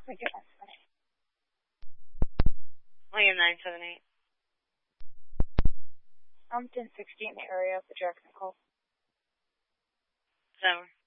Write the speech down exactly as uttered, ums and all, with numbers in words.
my goodness. William nine seven eight. I'm ten sixty in the area of the Jackson call. Sour.